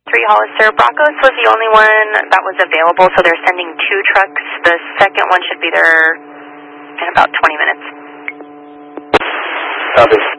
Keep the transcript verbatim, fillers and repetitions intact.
three Hollister. Broncos was the only one that was available, so they're sending two trucks. The second one should be there in about twenty minutes. Copy.